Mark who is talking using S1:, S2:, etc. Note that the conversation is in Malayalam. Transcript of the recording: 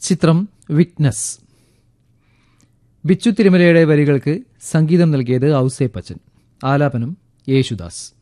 S1: ചിത്രം വിറ്റ്നസ്. ബിച്ചു തിരുമലയുടെ വരികൾക്ക് സംഗീതം നൽകിയത് ഔസേപ്പച്ചൻ, ആലാപനം യേശുദാസ്.